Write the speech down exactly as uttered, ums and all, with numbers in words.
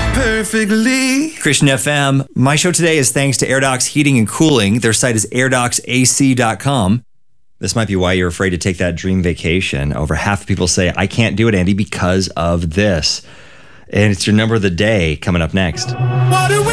perfectly. Christian F M. My show today is thanks to AirDocs Heating and Cooling. Their site is air docs A C dot com. This might be why you're afraid to take that dream vacation. Over half the people say, I can't do it, Andy, because of this. And it's your number of the day coming up next. What do we